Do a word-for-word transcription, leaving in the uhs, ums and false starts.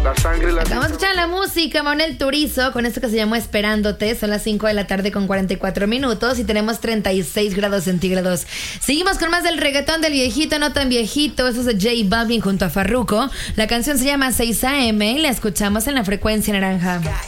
La sangre y la... Vamos a escuchar la música, Manuel Turizo, con esto que se llamó Esperándote. Son las cinco de la tarde con cuarenta y cuatro minutos y tenemos treinta y seis grados centígrados. Seguimos con más del reggaetón del viejito, no tan viejito. Eso es de J Balvin junto a Farruko. La canción se llama seis a eme y la escuchamos en la frecuencia naranja.